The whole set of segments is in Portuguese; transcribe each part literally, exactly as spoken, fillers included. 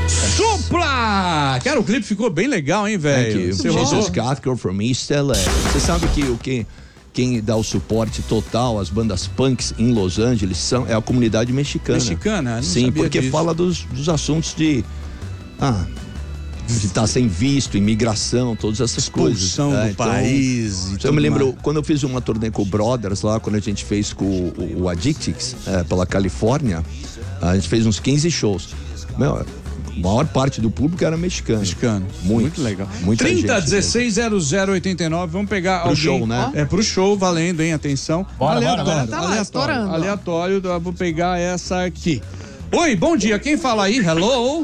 Supla! Cara, o clipe ficou bem legal, hein, velho? Jesus Catker from East L A. Você sabe que o que quem dá o suporte total às bandas punks em Los Angeles são, é a comunidade mexicana. Mexicana? Não Sim, sabia porque disso. fala dos, dos assuntos de... Ah... de estar sem visto, imigração, todas essas Expulsão coisas. do É, então, país. E eu me lembro, mais. quando eu fiz uma turnê com o Brothers lá, quando a gente fez com o, o Addictics, é, pela Califórnia, a gente fez uns quinze shows. Meu, a maior parte do público era mexicano. Mexicano. Muito, Muito legal. Muita trinta, gente dezesseis, zero zero oitenta e nove. Vamos pegar Pro alguém. show, né? É pro show, valendo, hein? Atenção. Bora, aleatório, bora, bora. Tá lá, aleatório, estourando. aleatório. Eu vou pegar essa aqui. Oi, bom dia. Quem fala aí? Hello?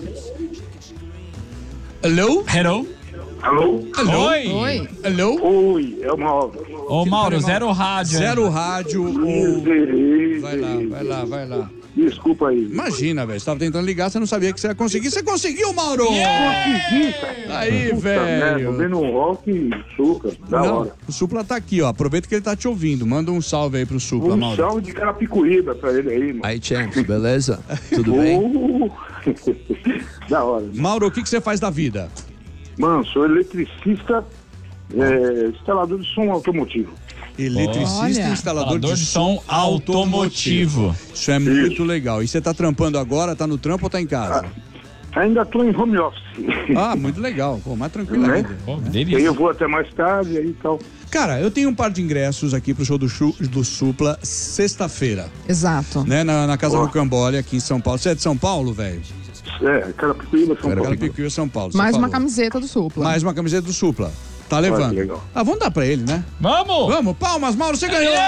Hello? Hello? Alô? Hello? Oi. Oi. Hello? Oi, é o Mauro. Ô, Mauro, zero rádio. Zero rádio. Ou... Zerei, Vai lá, zerei. vai lá, vai lá. Desculpa aí. Imagina, velho. Você tava tentando ligar, você não sabia que você ia conseguir. Você conseguiu, Mauro! Consegui, cara. Aí, Puta merda, tô velho. vendo um rock suca, da Não, hora. o Supla tá aqui, ó. Aproveita que ele tá te ouvindo. Manda um salve aí pro Supla, Um Mauro. salve de Carapicuíba pra ele aí, mano. Aí, Champs, beleza? Tudo bem? Uh, da hora. Mauro, o que que você faz da vida? Mano, sou eletricista, é, instalador de som automotivo. Eletricista Olha. e instalador Falador de de som automotivo. Isso é muito legal. E você tá trampando agora? Tá no trampo ou tá em casa? Ainda tô em home office. Ah, muito legal. Pô, mais tranquilo Né? ainda. Pô, E aí delícia. eu vou até mais tarde aí e tal. Cara, eu tenho um par de ingressos aqui pro show do, Chu, do Supla sexta-feira, Exato. né? Na, na Casa Ó. Rocambole, aqui em São Paulo. Você é de São Paulo, velho? É, Carapicuíba, São Paulo. Carapicuíba, São Paulo. você Mais uma falou. camiseta do Supla. Mais uma camiseta do Supla. Tá levando. que legal. Ah, vamos dar pra ele, né? Vamos! Vamos, palmas, Mauro, você ganhou!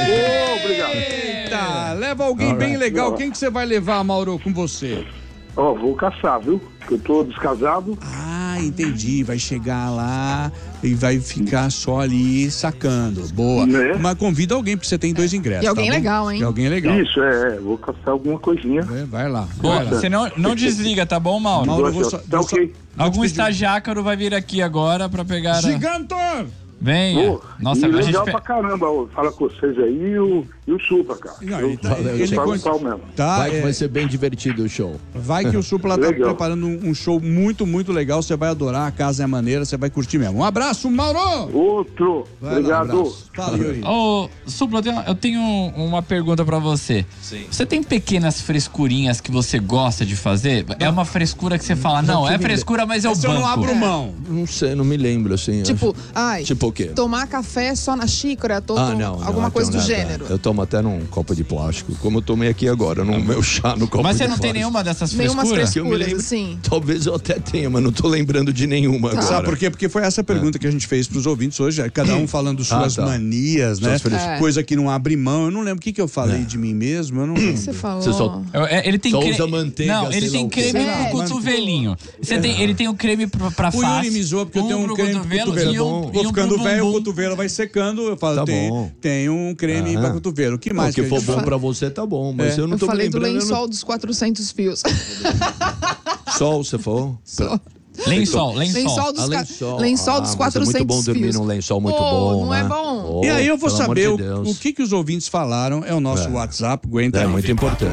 Ô, obrigado. Eita, leva alguém bem Alright. legal. Quem que você vai levar, Mauro, com você? Ó, vou caçar, viu? Porque eu tô descasado. Ah, entendi. Vai chegar lá e vai ficar só ali sacando. Boa. Né? Mas convida alguém, porque você tem dois ingressos. E alguém tá bom? legal, hein? E alguém legal. Isso, é, é, vou caçar alguma coisinha. É, vai lá. Boa, Vai lá. você não, não desliga, tá bom, Mauro? Mauro, eu vou só, Tá vou só- ok. Algum pedir- estagiário vai vir aqui agora pra pegar. a- Gigantor! Venha. Pô, Nossa, e a gente. legal pe- pra caramba, ó, fala com vocês aí e o, e o Supla, cara. Não, eu, ele tá- eu ele falo con- pau mesmo. Tá, Vai que é, vai ser bem divertido o show. vai que o Supla tá Legal. preparando um, um show muito, muito legal. Você vai adorar, a casa é maneira, você vai curtir mesmo. Um abraço, Mauro! Outro. Vai lá, Obrigado. abraço. Fala, Yuri. Ô, Supla, eu tenho, eu tenho uma pergunta pra você. Sim. Você tem pequenas frescurinhas que você gosta de fazer? É uma frescura que você fala, não, é frescura, mas é o Esse eu não banco. abro mão. Não sei, não me lembro, assim. Tipo, acho- ai, Tipo o quê? tomar café só na xícara, tô, Ah, tô- não. não, alguma então coisa do nada. gênero. Eu tomo até num copo de plástico, como eu tomei aqui agora, no meu chá no copo Mas de você não tem plástico. nenhuma dessas Nenhuma frescuras? Que eu me frescuras, lembro. assim. Talvez eu até tenha, mas não tô lembrando de nenhuma agora. Sabe por quê? Porque foi essa pergunta que a gente fez pros ouvintes hoje, cada um falando suas Ah, tá. manias, né? Suas frescuras. É. Coisa que não abre mão. Eu não lembro o que, que eu falei de mim mesmo. Eu não O que lembro. você falou? Você só- Eu- é, Ele tem Só cre- usa manteiga, Não, ele sei tem lá o quê. creme Sei lá, pro mas- cotovelinho. Você tem, ele tem o creme pra, pra O face. Yuri me zoa porque eu um tenho um pro creme pro cotovelo cotovelo. e um, Vou e um ficando pro velho, o bumbum. cotovelo vai secando. Eu falo, Tá tem, bom. tem um creme Ah. pra cotovelo. O que Não, mais? o que que a for gente bom fala? pra você tá bom, mas É. eu não Eu tô me falei do lembrando. eu lençol não- dos quatrocentos fios. Sol, você falou? Só. Lençol, lençol. Lençol dos, Ah, ca- lençol. lençol Ah, dos mas quatrocentos é muito bom dormir fios. num lençol muito Pô, bom, não né? é bom? Oh, E aí eu vou pelo amor saber de o, Deus. o que, que os ouvintes falaram. É o nosso É. WhatsApp. Aguenta É aí. muito importante.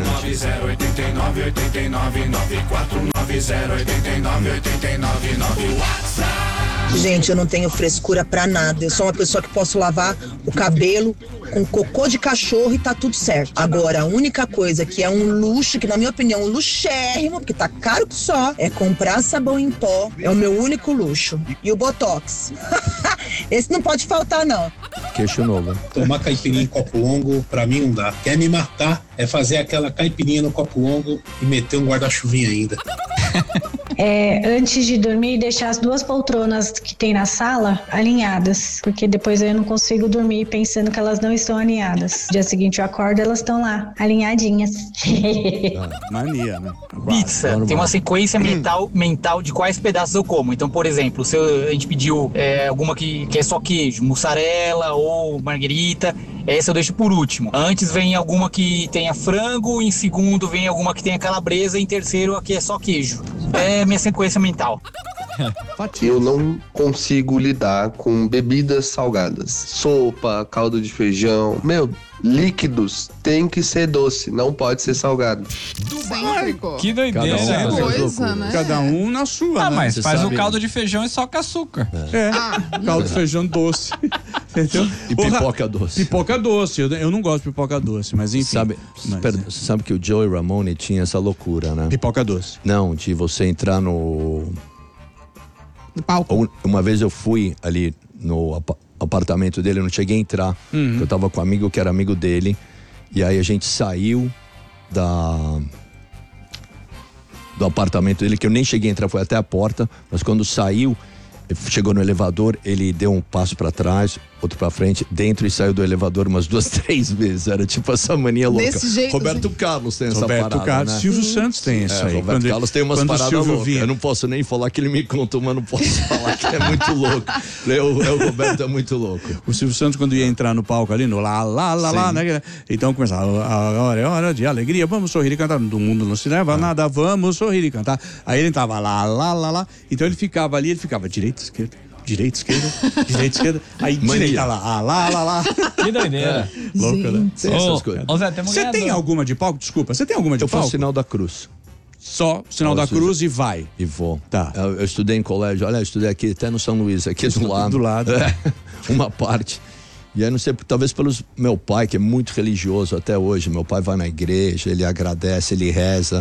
Gente, eu não tenho frescura pra nada. Eu sou uma pessoa que posso lavar o cabelo com cocô de cachorro e tá tudo certo. Agora, a única coisa que é um luxo, que na minha opinião, um luxérrimo, porque tá caro que só, é comprar sabão em pó. É o meu único luxo. E o Botox. Esse não pode faltar, não. Queixo novo. Tomar caipirinha em copo longo, pra mim não dá. Quer me matar, é fazer aquela caipirinha no copo longo e meter um guarda-chuvinha ainda. É, antes de dormir, deixar as duas poltronas que tem na sala alinhadas, porque depois eu não consigo dormir pensando que elas não estão alinhadas. No dia seguinte eu acordo, elas estão lá, alinhadinhas. Mania, né? Pizza tem uma sequência mental, mental de quais pedaços eu como. Então, por exemplo, se eu- a gente pediu é, alguma que, que é só queijo, mussarela ou marguerita, essa eu deixo por último. Antes vem alguma que tenha frango, em segundo vem alguma que tenha calabresa, em terceiro a que é só queijo. É minha sequência mental. Eu não consigo lidar com bebidas salgadas. Sopa, caldo de feijão. Meu, líquidos tem que ser doce, não pode ser salgado. Sempre, pô. Que doideira. Cada um Que faz coisa, loucura. né? Cada um na sua, Ah, né? mas Você faz sabe- o caldo de feijão e só com açúcar. É, Ah, caldo de feijão doce. Entendeu? E Porra, pipoca doce. Pipoca doce. Eu, eu não gosto de pipoca doce, mas enfim. Sabe, Mas, per- é. sabe que o Joey Ramone tinha essa loucura, né? Pipoca doce. Não, de você entrar no... no palco. Um- Uma vez eu fui ali no apa- apartamento dele, eu não cheguei a entrar, porque eu tava com um amigo que era amigo dele, e aí a gente saiu da do apartamento dele, que eu nem cheguei a entrar, foi até a porta, mas quando saiu, chegou no elevador, ele deu um passo pra trás, outro pra frente, dentro e saiu do elevador umas duas, três vezes. Era tipo essa mania louca. Desse jeito, Roberto Carlos tem essa Roberto parada, Carlos, né? Silvio Santos tem isso É, aí. Roberto Quando- Carlos tem umas quando o paradas Silvio loucas. vinha- Eu não posso nem falar que ele me contou, mas não posso falar que é muito louco. Eu, eu, o Roberto é muito louco. O Silvio Santos, quando ia entrar no palco ali, no lá, lá, lá, lá, né? Então começava, a hora é hora de alegria, vamos sorrir e cantar. Do mundo não se leva a nada, vamos sorrir e cantar. Aí ele tava lá, lá, lá, lá. Então ele ficava ali, ele ficava direita, esquerda, direita, esquerda, direita, esquerda. Aí Mania. direita lá, ah, lá, lá, lá. Que doideira. Louco, né? Tem essas coisas. Ô, Zé, temos Você tem ganhador. alguma de palco? Desculpa, você tem alguma de Eu faço palco? sinal da cruz Só sinal da Posso cruz e vai. e vou. Tá. Eu, eu estudei em colégio, olha, eu estudei aqui até no São Luís, aqui do lado. Do lado. É, uma parte. E aí não sei, talvez pelo meu pai, que é muito religioso até hoje. Meu pai vai na igreja, ele agradece, ele reza.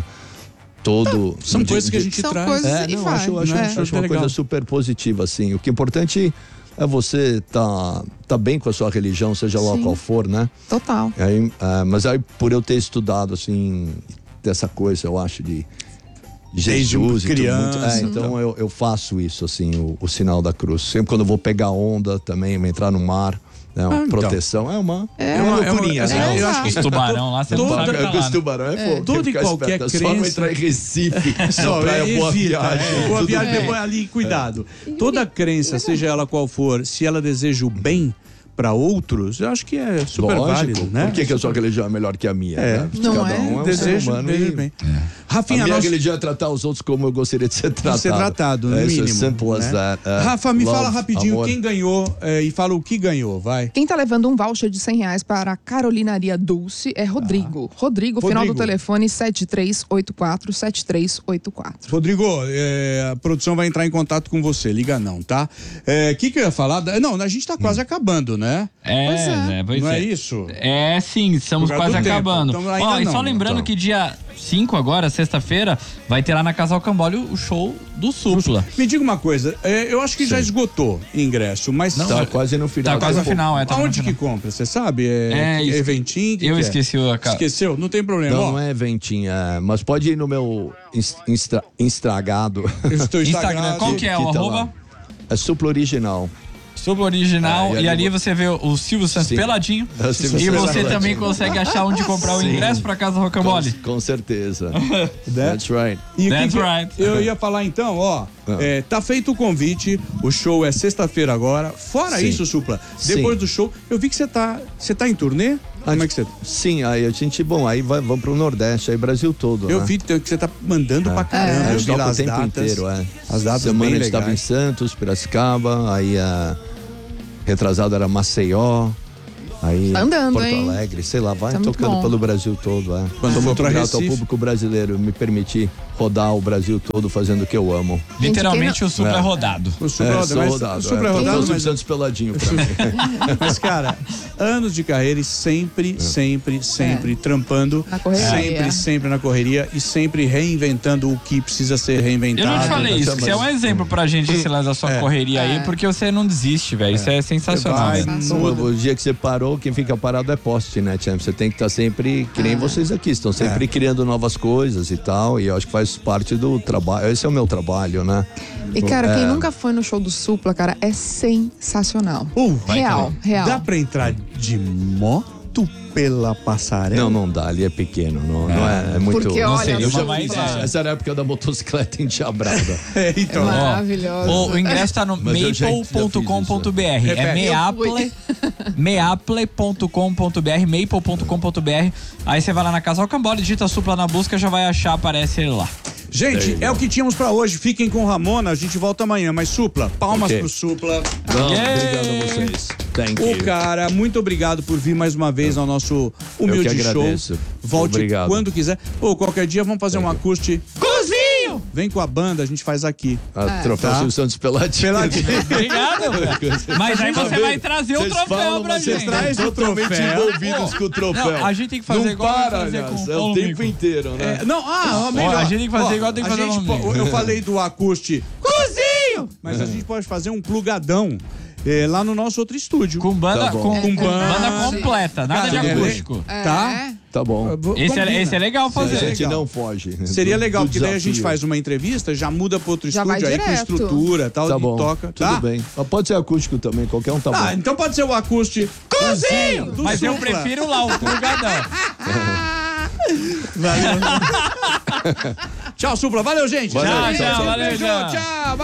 Todo. São de- coisas que a de- gente São traz. coisas- É, e não, vai, acho, acho, né? acho, Acho uma legal. coisa super positiva, assim. O que é importante é você tá, tá bem com a sua religião, seja lá Sim. qual for, né? Total. Aí, ah, mas aí, por eu ter estudado, assim, dessa coisa, eu acho, de, de Desde Jesus e tudo criança, muito. É, então. então eu, eu faço isso, assim, o, o sinal da cruz. Sempre quando eu vou pegar onda também, entrar no mar, né, uma Ah, então. proteção, é uma, É é uma uma- é uma- loucurinha, é, né? eu acho que Os tubarão lá, você não Toda- sabe É, tá com lá, os né? tubarão é fogo. Toda tem e que ficar qualquer esperto. É só não crença- entrar em Recife, Só na praia Boa evita, Viagem. é, Boa tudo Viagem, bem. depois ali, cuidado. Toda crença, seja ela qual for, se ela deseja o bem para outros, eu acho que é super Lógico. válido, né? Por que, que a sua religião é melhor que a minha? É. Né? Não Cada é? um é um ser Desejo, humano desejo e- bem. A Rafinha, minha nós... religião é tratar os outros como eu gostaria de ser tratado. ser tratado, no é, mínimo. It's as simple as né? that. É, Rafa, me love, fala rapidinho amor. quem ganhou é, e fala o que ganhou, vai. Quem tá levando um voucher de cem reais para a Carolinaria Dulce é Rodrigo. Rodrigo, final Rodrigo. do telefone sete três oito quatro, sete três oito quatro. Rodrigo, é, a produção vai entrar em contato com você, liga não, tá? O é, que que eu ia falar? Não, a gente tá quase acabando, né? É, Pois é. né, pois Não é é. isso? É, sim, estamos Por causa quase do tempo. acabando. Então, ainda Ó, e não, só lembrando então. que dia cinco agora, sexta-feira, vai ter lá na Casal Camboriú o show do Supla. Me diga uma coisa, é, eu acho que já esgotou ingresso, mas Tá quase no final. Tá quase no Tem- final, é. Tá aonde no que final. compra? Você sabe? É, É, que- esque- eventinho? que Eu que é? esqueci o... ca- Esqueceu? Não tem problema. Não, ó. não é eventinho, é, mas pode ir no meu ins- instra- Instagado. Eu estou Instagram, qual que é o tá arroba? lá. É Supla Original. Supla Original, É, e, e ali ali você vê o Silvio Santos Sim. peladinho. É o Silvio E Santos você peladinho. também consegue achar onde comprar o Sim. ingresso pra Casa Rocambole. Com, com certeza. Né? That's right. E o que That's que right. Eu ia falar então, ó, Ah. é, tá feito o convite, o show é sexta-feira agora. Fora Sim. isso, Supla, Sim. depois do show, eu vi que você tá, você tá em turnê? Como é que você... Sim, aí a gente, bom, aí vai, vamos pro Nordeste, aí Brasil todo, Eu né? vi que você tá mandando pra caramba. É, eu eu vi toco lá o as tempo datas. inteiro, é. As datas Semana bem a gente estava em legais. Santos, Piracicaba, aí a retrasado era Maceió, aí Tá andando, Porto hein? Alegre, sei lá, vai Isso é muito tocando bom. pelo Brasil todo, é. Quando Sou for muito pra grato ao Recife. público brasileiro me permitir rodar o Brasil todo fazendo o que eu amo. Literalmente o Supla é, É. rodado. O Supla, É, mas, sou rodado, o Supla é é. Tô rodado, com o mas, Santos peladinho pra mim. mas, cara, anos de carreira e sempre, sempre, sempre trampando. Na correria. Sempre, sempre na correria e sempre reinventando o que precisa ser reinventado. Eu não te falei isso, que você é um exemplo pra gente, sei lá, da sua É. correria aí, É. porque você não desiste, velho. Isso é sensacional. Vai, velho. muda. O dia que você parou, quem fica parado é poste, né, Champ? Você tem que estar sempre, que nem vocês aqui, estão sempre É. criando novas coisas e tal, e eu acho que faz parte do trabalho, esse é o meu trabalho, né? E, cara, quem É. nunca foi no show do Supla, cara, é sensacional. Uh, Real, real. Dá pra entrar de moto pela passarela? Não, não dá, ali é pequeno, não é, é, é muito... Porque, Não olha, seria eu já uma má fiz ideia. isso. Essa era a época da motocicleta endiabrada. É, É então. maravilhoso. O, o ingresso tá no Mas eu já- maple ponto com ponto b r. É Repete. meaple, meaple ponto com ponto b r, maple ponto com ponto b r. Aí você vai lá na Casal Camboriú, digita Supla na busca, já vai achar, aparece ele lá. Gente, é o que tínhamos pra hoje. Fiquem com o Ramona, a gente volta amanhã. Mas Supla, palmas Ok. pro Supla. Não, Yeah. obrigado a vocês. Thank Ô, you. cara, muito obrigado por vir mais uma vez ao nosso humilde Eu que show. agradeço. Volte Obrigado. quando quiser. Ou qualquer dia vamos fazer um acústico. Cozinho! Vem com a banda, a gente faz aqui. A troféu Tá? Silvio Santos Peladinho. Peladinho. Obrigado, velho. Mas aí você vai trazer o Vocês troféu falam, pra mas gente. Vocês traz o totalmente troféu. envolvidos Pô, com o troféu. não, a gente tem que fazer não igual para, vai fazer aliás, com é o o Paulo tempo Mico. inteiro, né? É, não, ah, melhor. Ó, a gente tem que fazer Ó, igual tem que a fazer gente no po- Mico. Eu falei do acústico. Cozinho! Mas a gente pode fazer um plugadão. É, lá no nosso outro estúdio. Com banda, Tá bom. com, Com com banda. banda completa, nada Cara, de é, acústico. Tá? Tá bom. Esse é, Combina. esse é legal A fazer. gente legal. não foge. Seria do- legal, do porque daí a gente desafio. faz uma entrevista, já muda para outro Já vai estúdio aí com direto. estrutura tal, Tá e bom. toca. Tudo Tá? bem. Mas pode ser acústico também, qualquer um tá Ah, bom. então pode ser o acústico. Cozinho! Do Mas eu Supla. prefiro lá o plugadão. Valeu. Tchau, Supla. Valeu, gente. Valeu, Tchau, tchau, tchau, tchau. valeu, Beijo, tchau. tchau.